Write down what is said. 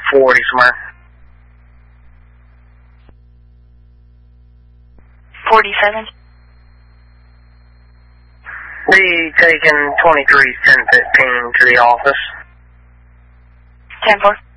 40 somewhere. 47. Be taking 23 1015 to the office. 10-4.